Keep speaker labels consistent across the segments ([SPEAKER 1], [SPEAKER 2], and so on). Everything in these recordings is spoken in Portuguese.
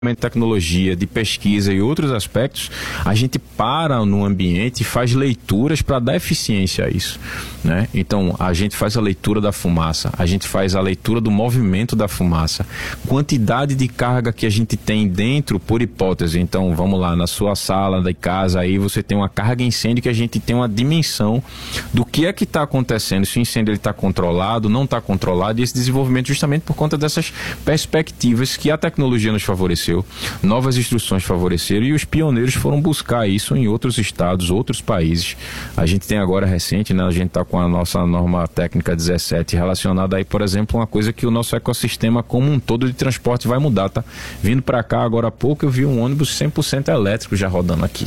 [SPEAKER 1] de tecnologia, de pesquisa e outros aspectos, a gente para no ambiente e faz leituras para dar eficiência a isso, né? Então, a gente faz a leitura da fumaça, a gente faz a leitura do movimento da fumaça, quantidade de carga que a gente tem dentro, por hipótese. Então, vamos lá, na sua sala de casa aí você tem uma carga incêndio que a gente tem uma dimensão do que é que está acontecendo, se o incêndio está controlado, não está controlado, e esse desenvolvimento justamente por conta dessas perspectivas que a tecnologia nos favoreceu, novas instruções favoreceram, e os pioneiros foram buscar isso em outros estados, outros países. A gente tem agora recente, né, a gente está com a nossa norma técnica 17 relacionada aí, por exemplo, uma coisa que o nosso ecossistema como um todo de transporte vai mudar, tá? Vindo para cá agora há pouco eu vi um ônibus 100% elétrico já rodando aqui.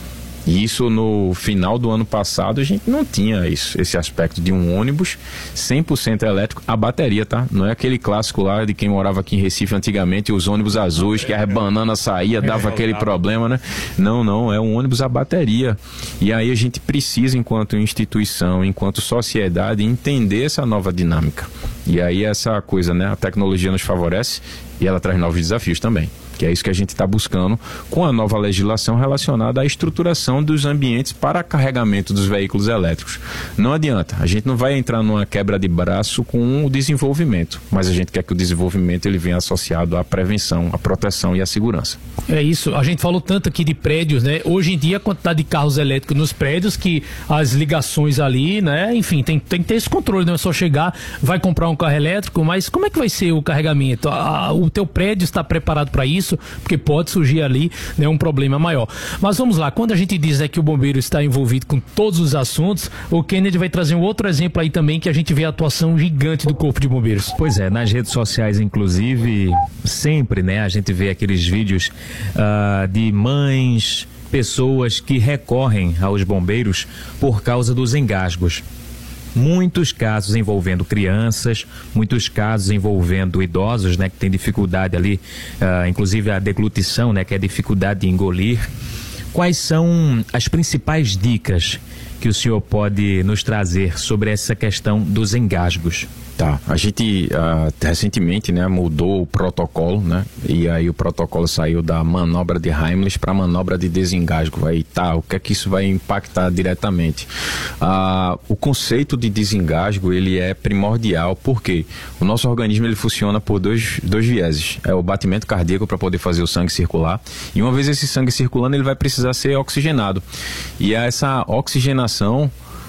[SPEAKER 1] E isso no final do ano passado a gente não tinha isso, esse aspecto de um ônibus 100% elétrico, a bateria, tá? Não é aquele clássico lá de quem morava aqui em Recife antigamente, os ônibus azuis que a banana saía, dava aquele problema, né? Não, é um ônibus a bateria. E aí a gente precisa, enquanto instituição, enquanto sociedade, entender essa nova dinâmica. E aí essa coisa, né? A tecnologia nos favorece e ela traz novos desafios também. Que é isso que a gente está buscando com a nova legislação relacionada à estruturação dos ambientes para carregamento dos veículos elétricos. Não adianta, a gente não vai entrar numa quebra de braço com o desenvolvimento, mas a gente quer que o desenvolvimento ele venha associado à prevenção, à proteção e à segurança.
[SPEAKER 2] É isso, a gente falou tanto aqui de prédios, né? Hoje em dia a quantidade de carros elétricos nos prédios, que as ligações ali, né? Enfim, tem que ter esse controle, não é só chegar, vai comprar um carro elétrico, mas como é que vai ser o carregamento? O teu prédio está preparado para isso? Porque pode surgir ali, né, um problema maior. Mas vamos lá, quando a gente diz, né, que o bombeiro está envolvido com todos os assuntos, o Kennedy vai trazer um outro exemplo aí também, que a gente vê a atuação gigante do Corpo de Bombeiros.
[SPEAKER 3] Pois é, nas redes sociais inclusive, sempre, né, a gente vê aqueles vídeos de mães, pessoas que recorrem aos bombeiros por causa dos engasgos. Muitos casos envolvendo crianças, muitos casos envolvendo idosos, né, que tem dificuldade ali, inclusive a deglutição, né, que é a dificuldade de engolir. Quais são as principais dicas que o senhor pode nos trazer sobre essa questão dos engasgos?
[SPEAKER 1] Tá, a gente recentemente, né, mudou o protocolo, né, e aí o protocolo saiu da manobra de Heimlich para a manobra de desengasgo. Aí tá, o que é que isso vai impactar diretamente? O conceito de desengasgo, ele é primordial, porque o nosso organismo ele funciona por dois vieses, é o batimento cardíaco para poder fazer o sangue circular, e uma vez esse sangue circulando ele vai precisar ser oxigenado, e essa oxigenação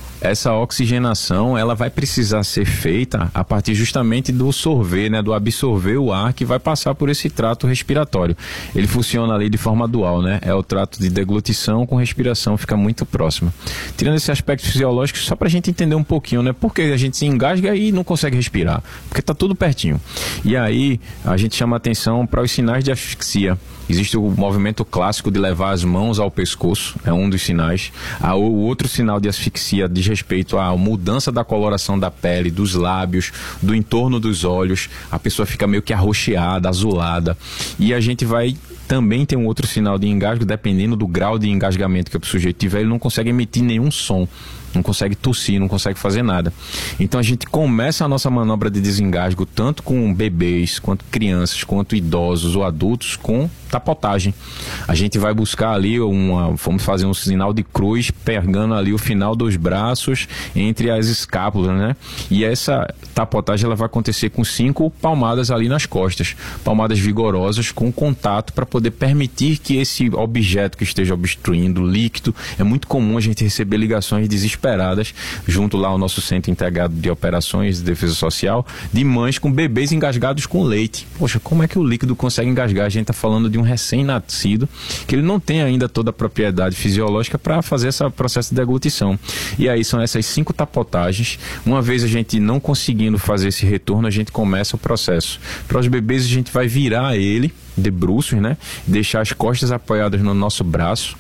[SPEAKER 1] ela vai precisar ser feita a partir justamente do sorver, né, do absorver o ar que vai passar por esse trato respiratório. Ele funciona ali de forma dual, né? É o trato de deglutição com respiração, fica muito próximo. Tirando esse aspecto fisiológico, só pra gente entender um pouquinho, né? Porque a gente se engasga e não consegue respirar, porque tá tudo pertinho. E aí a gente chama atenção para os sinais de asfixia. Existe o movimento clássico de levar as mãos ao pescoço, é um dos sinais. O outro sinal de asfixia diz respeito à mudança da coloração da pele, dos lábios, do entorno dos olhos. A pessoa fica meio que arroxeada, azulada. E a gente vai também ter um outro sinal de engasgo, dependendo do grau de engasgamento que o sujeito tiver, ele não consegue emitir nenhum som. Não consegue tossir, não consegue fazer nada. Então a gente começa a nossa manobra de desengasgo tanto com bebês, quanto crianças, quanto idosos ou adultos, com tapotagem. A gente vai buscar ali vamos fazer um sinal de cruz, pegando ali o final dos braços entre as escápulas, né? E essa tapotagem ela vai acontecer com 5 palmadas ali nas costas, palmadas vigorosas com contato para poder permitir que esse objeto que esteja obstruindo, líquido, é muito comum a gente receber ligações desesperadas junto lá ao nosso Centro Integrado de Operações de Defesa Social, de mães com bebês engasgados com leite. Poxa, como é que o líquido consegue engasgar? A gente está falando de um recém-nascido, que ele não tem ainda toda a propriedade fisiológica para fazer esse processo de deglutição. E aí são essas 5 tapotagens. Uma vez a gente não conseguindo fazer esse retorno, a gente começa o processo. Para os bebês a gente vai virar ele de bruços, né? Deixar as costas apoiadas no nosso braço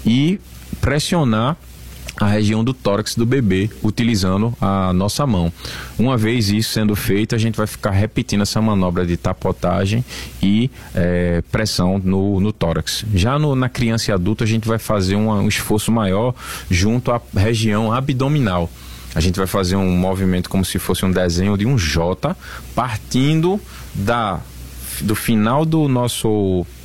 [SPEAKER 1] e pressionar a região do tórax do bebê, utilizando a nossa mão. Uma vez isso sendo feito, a gente vai ficar repetindo essa manobra de tapotagem e pressão no tórax. Já na criança e adulto, a gente vai fazer um esforço maior junto à região abdominal. A gente vai fazer um movimento como se fosse um desenho de um J, partindo do final do nosso